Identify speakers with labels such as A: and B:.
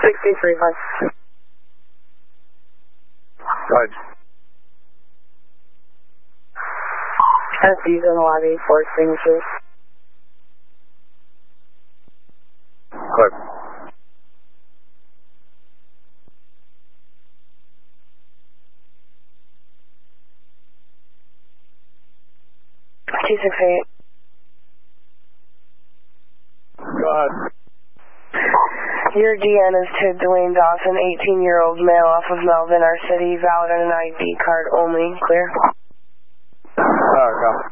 A: 63.5.
B: Good.
A: SD's in the lobby for signatures.
B: Good.
A: T68.
B: Go ahead.
A: Your DN is to Dwayne Dawson, 18-year-old male off of Melvin, our city, valid on an ID card only. Clear?
B: Alright, go.